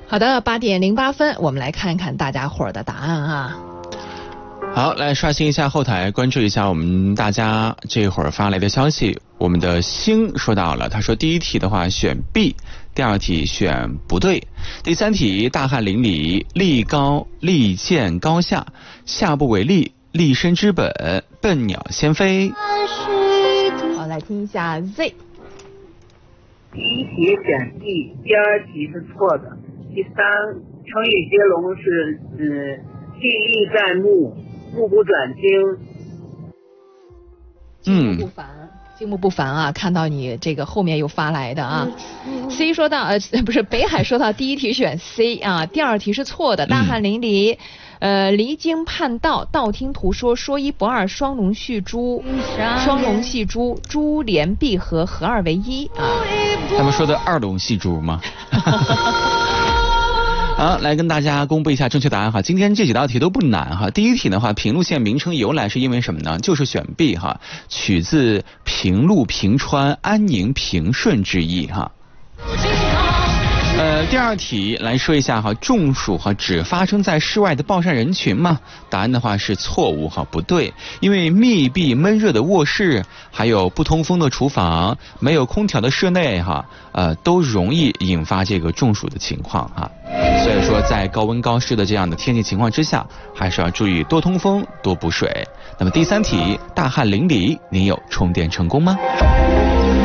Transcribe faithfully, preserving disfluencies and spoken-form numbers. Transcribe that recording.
好的，八点零八分，我们来看看大家伙儿的答案啊。 好，来刷新一下后台，关注一下我们大家这会儿发来的消息。我们的星说到了，他说第一题的话选 B， 第二题选不对，第三题大汗淋漓，力高力荐高下，下不为例，立身之本，笨鸟先飞。 好，来听一下 Z。 第一题选 D， 第二题是错的。第三，成语接龙是嗯，历历在目，目不转睛。 静目不凡，静目不凡啊！看到你这个后面又发来的啊。C 说到呃不是北海说到第一题选 C 啊，第二题是错的，大汗淋漓。嗯呃，离经叛道，道听途说，说一不二，双龙续珠，双龙戏珠，珠联璧合，合二为一啊。 他们说的二龙戏珠吗？好，来跟大家公布一下正确答案哈。今天这几道题都不难哈。第一题的话，平陆县名称由来是因为什么呢？就是选 B 哈，取自平陆平川安宁平顺之意哈。呃，第二题来说一下哈，中暑哈只发生在室外的暴晒人群吗？答案的话是错误哈，不对，因为密闭闷热的卧室，还有不通风的厨房，没有空调的室内哈，呃，都容易引发这个中暑的情况哈。所以说，在高温高湿的这样的天气情况之下，还是要注意多通风、多补水。那么第三题，大汗淋漓，你有充电成功吗？